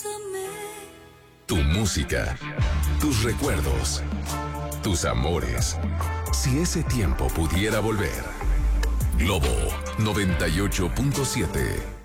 Tu música, tus recuerdos, tus amores. Si ese tiempo pudiera volver. Globo 98.7